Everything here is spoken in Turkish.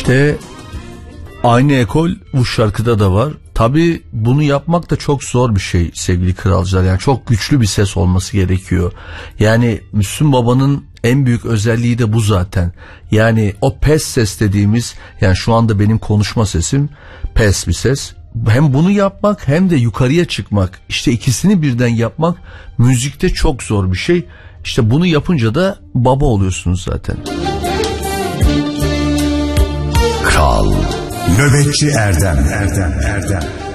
İşte aynı ekol bu şarkıda da var. Tabii bunu yapmak da çok zor bir şey sevgili kralcılar. Yani çok güçlü bir ses olması gerekiyor. Yani Müslüm Baba'nın en büyük özelliği de bu zaten. Yani o pes ses dediğimiz, yani şu anda benim konuşma sesim pes bir ses. Hem bunu yapmak hem de yukarıya çıkmak, işte ikisini birden yapmak müzikte çok zor bir şey. İşte bunu yapınca da baba oluyorsunuz zaten. Kral Nöbetçi Erdem